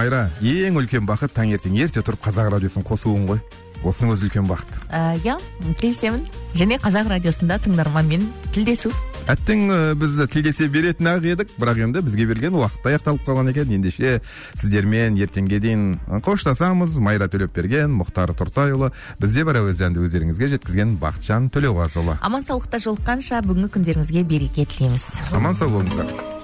Майра, ең үлкен бақыт таңертең ерте тұрып Қазақ радиосын қосуың ғой. Осының өзі үлкен бақыт. Иә, келісемін. Және Қазақ радиосында тыңдарманмен тілдесу. Әттең бізді тілдесе беретін ақ едік, бірақ енді бізге берген уақыт аяқталып қалған екен. Ендеше сіздермен ертеңге дейін қоштасамыз. Майра Төлепберген, Мұхтар Тұртайұлы, бізде бар әуезді өздеріңізге жеткізген Бақытжан Төлеуғазыұлы. Аман саулықта жолыққанша бүгінгі күндеріңізге береке тілейміз. Аман сау болыңыздар.